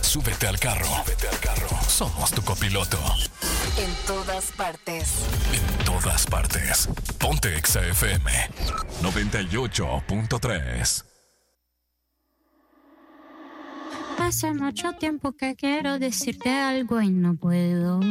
Súbete al carro. Somos tu copiloto. En todas partes. En todas partes. Ponte Exa FM 98.3. Hace mucho tiempo que quiero decirte algo y no puedo.